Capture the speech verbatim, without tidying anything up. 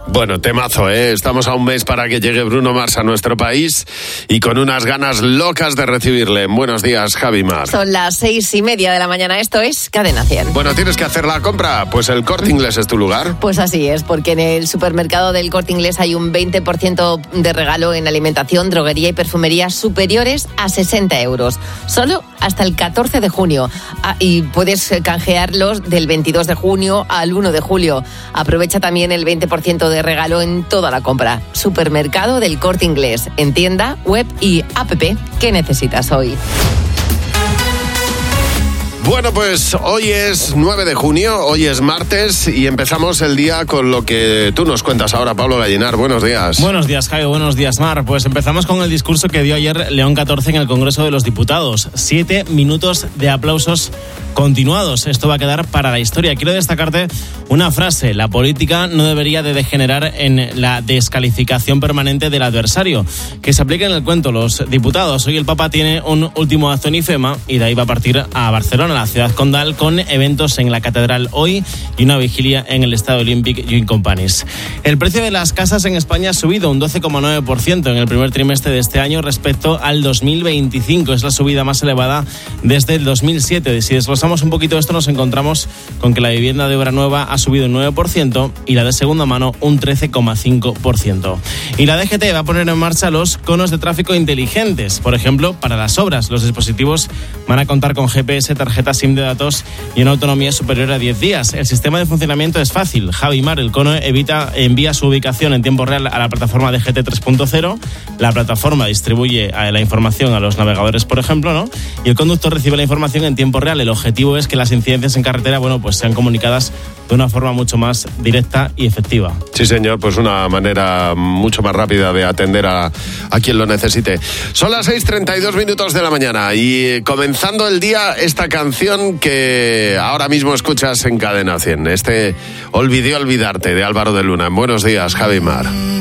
Bueno, temazo, ¿eh? Estamos a un mes para que llegue Bruno Mars a nuestro país y con unas ganas locas de recibirle. Buenos días, Javi Mar. Son las seis y media de la mañana. Esto es Cadena cien. Bueno, ¿tienes que hacer la compra? Pues el Corte Inglés es tu lugar. Pues así es, porque en el supermercado del Corte Inglés hay un veinte por ciento de regalo en alimentación, droguería y perfumería superiores a sesenta euros. Solo hasta el catorce de junio. Ah, y puedes canjearlos del veintidós de junio al uno de julio. Aprovecha también el veinte por ciento de regalo en toda la compra. Supermercado del Corte Inglés, en tienda, web y app. ¿Qué necesitas hoy? Bueno, pues hoy es nueve de junio, hoy es martes y empezamos el día con lo que tú nos cuentas ahora, Pablo Gallinar. Buenos días. Buenos días, Jaime. Buenos días, Mar. Pues empezamos con el discurso que dio ayer León catorce en el Congreso de los Diputados. Siete minutos de aplausos continuados. Esto va a quedar para la historia. Quiero destacarte una frase. La política no debería de degenerar en la descalificación permanente del adversario. Que se aplique en el cuento los diputados. Hoy el Papa tiene un último acto en IFEMA y de ahí va a partir a Barcelona, la ciudad condal, con eventos en la catedral hoy y una vigilia en el Estadio Olímpic Llull Companys. El precio de las casas en España ha subido un doce coma nueve por ciento en el primer trimestre de este año respecto al dos mil veinticinco. Es la subida más elevada desde el dos mil siete. Si desglosamos un poquito esto, nos encontramos con que la vivienda de obra nueva ha subido un nueve por ciento y la de segunda mano un trece coma cinco por ciento. Y la D G T va a poner en marcha los conos de tráfico inteligentes. Por ejemplo, para las obras, los dispositivos van a contar con G P S, tarjetas SIM de datos y una autonomía superior a diez días. El sistema de funcionamiento es fácil. Javi Mar, el cono evita, envía su ubicación en tiempo real a la plataforma D G T tres punto cero. La plataforma distribuye la información a los navegadores, por ejemplo, ¿no? Y el conductor recibe la información en tiempo real. El objetivo es que las incidencias en carretera, bueno, pues sean comunicadas de una forma mucho más directa y efectiva. Sí, señor, pues una manera mucho más rápida de atender a, a quien lo necesite. Son las seis treinta y dos minutos de la mañana y comenzando el día, esta canción que ahora mismo escuchas en Cadena cien. Este Olvidé olvidarte, de Álvaro de Luna. Buenos días, Javi Mar.